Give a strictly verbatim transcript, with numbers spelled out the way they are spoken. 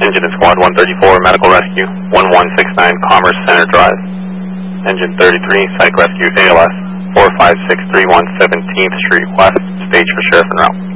Engine is Squad one thirty-four, Medical Rescue, one one six nine Commerce Center Drive. Engine thirty-three, Psych Rescue A L S, four five six three one seventeenth Street West, stage for Sheriff en route.